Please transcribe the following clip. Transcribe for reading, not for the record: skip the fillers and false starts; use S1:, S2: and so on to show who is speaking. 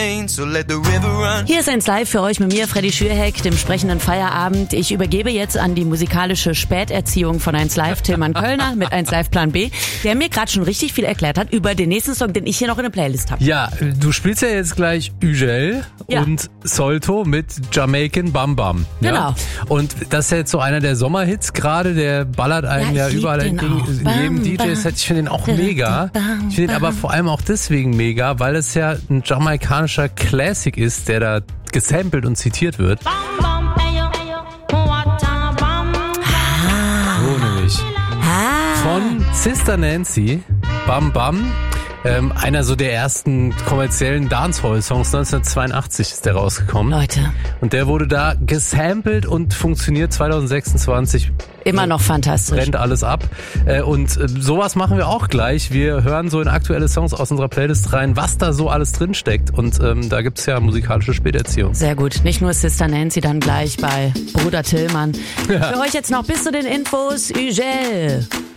S1: Hier ist 1 Live für euch mit mir, Freddy Schürheck, dem sprechenden Feierabend. Ich übergebe jetzt an die musikalische Späterziehung von 1 Live, Tilman Kölner mit 1 Live Plan B, der mir gerade schon richtig viel erklärt hat über den nächsten Song, den ich hier noch in der Playlist habe.
S2: Ja, du spielst ja jetzt gleich Ugel und Solto mit Jamaican Bam Bam. Ja?
S1: Genau.
S2: Und das ist ja jetzt so einer der Sommerhits gerade, der ballert einem ja überall entgegen. In jedem DJ-Set. Ich finde den auch mega. Ich finde den aber vor allem auch deswegen mega, weil es ja ein jamaikanischer Classic ist, der da gesampelt und zitiert wird. So nämlich. Von Sister Nancy, Bam Bam. Einer so der ersten kommerziellen Dancehall-Songs, 1982 ist der rausgekommen.
S1: Leute.
S2: Und der wurde da gesampelt und funktioniert 2026.
S1: Immer noch fantastisch.
S2: Brennt alles ab. Und sowas machen wir auch gleich. Wir hören so in aktuelle Songs aus unserer Playlist rein, was da so alles drinsteckt. Und da gibt's ja musikalische Späterziehung.
S1: Sehr gut. Nicht nur Sister Nancy, dann gleich bei Bruder Tilman.
S2: Ja.
S1: Für euch jetzt noch bis zu den Infos, Ugel.